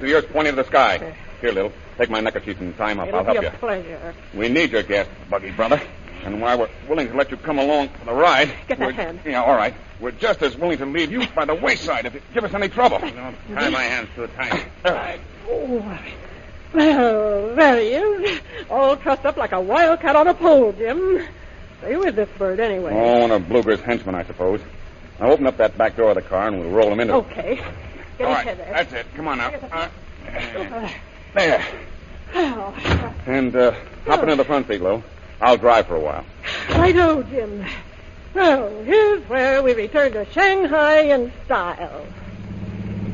Yours pointing to the sky. Here, Lil, take my neckerchief and tie him up. I'll help you. It'll be a pleasure. We need your gas, Buggy, brother. And while we're willing to let you come along for the ride... Get that hand. Yeah, all right. We're just as willing to leave you by the wayside if you give us any trouble. Don't tie my hands too tight. Oh, well, there he is. All trussed up like a wildcat on a pole, Jim. Say, who is this bird, anyway? Oh, one of Bluger's henchmen, I suppose. Now open up that back door of the car and we'll roll him into it. Okay. Get All his right, head there. that's it. Come on now. There. Oh, And hop into the front seat, Lil. I'll drive for a while. righto, Jim. Well, here's where we return to Shanghai in style.